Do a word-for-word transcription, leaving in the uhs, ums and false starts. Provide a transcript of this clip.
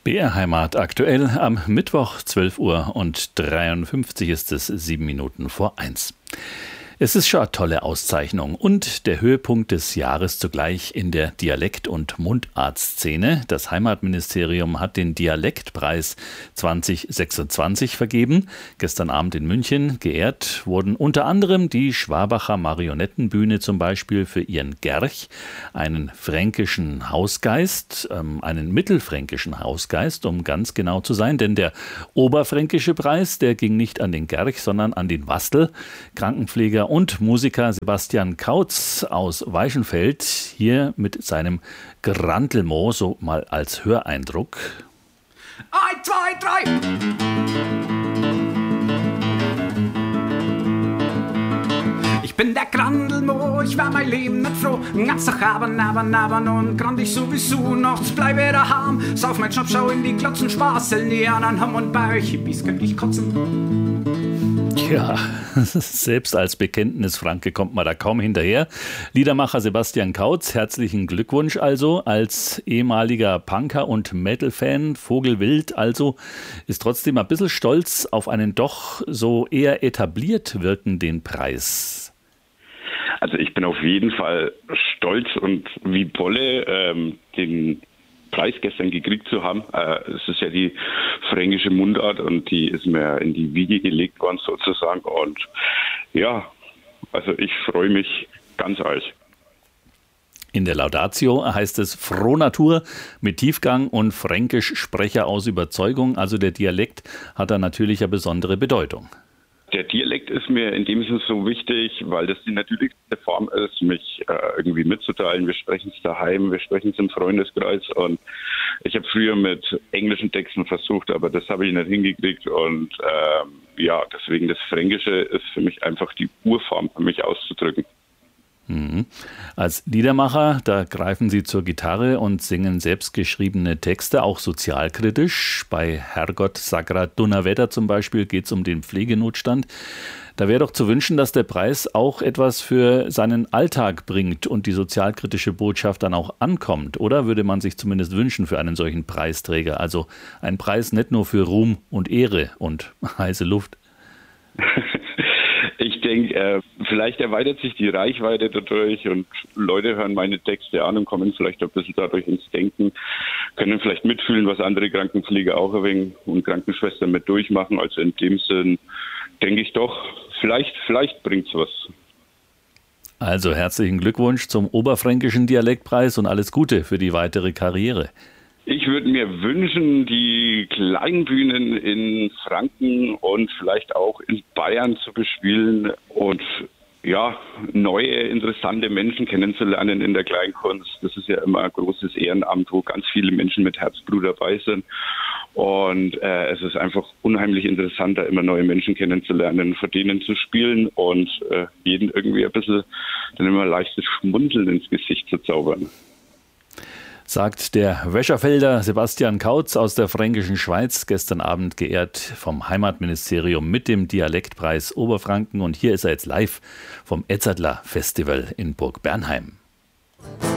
B R Heimat aktuell am Mittwoch zwölf Uhr und dreiundfünfzig ist es, sieben Minuten vor eins. Es ist schon eine tolle Auszeichnung und der Höhepunkt des Jahres zugleich in der Dialekt- und Mundartszene. Das Heimatministerium hat den Dialektpreis zwanzig sechsundzwanzig vergeben. Gestern Abend in München geehrt wurden unter anderem die Schwabacher Marionettenbühne zum Beispiel für ihren Gerch, einen fränkischen Hausgeist, ähm, einen mittelfränkischen Hausgeist, um ganz genau zu sein. Denn der oberfränkische Preis, der ging nicht an den Gerch, sondern an den Wastel. Krankenpfleger und Musiker Sebastian Kautz aus Weichenfeld, hier mit seinem Grantelmo, so mal als Höreindruck. Ein, zwei, drei! Ich bin der Grandelmo, ich war mein Leben nicht froh. Ganz Tag haben, aber, aber, und grand ich sowieso. Nachts bleibe ich daheim, sauf mein Schnaps, schau in die Glotzen, spaßeln die anderen haben und bei euch Hippies könnt ich kotzen. Ja, selbst als Bekenntnisfranke kommt man da kaum hinterher. Liedermacher Sebastian Kautz, herzlichen Glückwunsch also. Als ehemaliger Punker und Metal-Fan, Vogelwild also, ist trotzdem ein bisschen stolz auf einen doch so eher etabliert wirkenden Preis. Also ich bin auf jeden Fall stolz und wie Bolle ähm, den Preis gestern gekriegt zu haben. Äh, es ist ja die fränkische Mundart und die ist mir in die Wiege gelegt worden sozusagen. Und ja, also ich freue mich ganz arg. In der Laudatio heißt es Frohnatur mit Tiefgang und fränkisch Sprecher aus Überzeugung. Also der Dialekt hat da natürlich eine besondere Bedeutung. Der Dialekt ist mir in dem Sinne so wichtig, weil das die natürlichste Form ist, mich äh, irgendwie mitzuteilen. Wir sprechen es daheim, wir sprechen es im Freundeskreis und ich habe früher mit englischen Texten versucht, aber das habe ich nicht hingekriegt und ähm, ja, deswegen das Fränkische ist für mich einfach die Urform, um mich auszudrücken. Mhm. Als Liedermacher, da greifen Sie zur Gitarre und singen selbstgeschriebene Texte, auch sozialkritisch. Bei Herrgott Sagrat Donnerwetter zum Beispiel geht es um den Pflegenotstand. Da wäre doch zu wünschen, dass der Preis auch etwas für seinen Alltag bringt und die sozialkritische Botschaft dann auch ankommt. Oder würde man sich zumindest wünschen für einen solchen Preisträger? Also ein Preis nicht nur für Ruhm und Ehre und heiße Luft. Ich denke, äh, vielleicht erweitert sich die Reichweite dadurch und Leute hören meine Texte an und kommen vielleicht ein bisschen dadurch ins Denken, können vielleicht mitfühlen, was andere Krankenpfleger auch ein wenig und Krankenschwestern mit durchmachen. Also in dem Sinn denke ich doch, vielleicht, vielleicht bringt's was. Also herzlichen Glückwunsch zum Oberfränkischen Dialektpreis und alles Gute für die weitere Karriere. Ich würde mir wünschen, die Kleinbühnen in Franken und vielleicht auch in Bayern zu bespielen und ja, neue, interessante Menschen kennenzulernen in der Kleinkunst. Das ist ja immer ein großes Ehrenamt, wo ganz viele Menschen mit Herzblut dabei sind. Und äh, es ist einfach unheimlich interessant, da immer neue Menschen kennenzulernen, vor denen zu spielen und äh, jeden irgendwie ein bisschen dann immer ein leichtes Schmunzeln ins Gesicht zu zaubern. Sagt der Wäscherfelder Sebastian Kautz aus der Fränkischen Schweiz, gestern Abend geehrt vom Heimatministerium mit dem Dialektpreis Oberfranken. Und hier ist er jetzt live vom Edzardler Festival in Burg Bernheim.